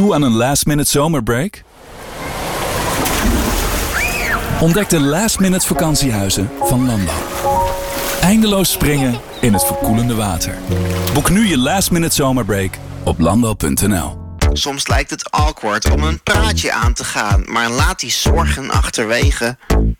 Toe aan een last-minute zomerbreak? Ontdek de last-minute vakantiehuizen van Landal. Eindeloos springen in het verkoelende water. Boek nu je last-minute zomerbreak op landal.nl. Soms lijkt het awkward om een praatje aan te gaan, maar laat die zorgen achterwege.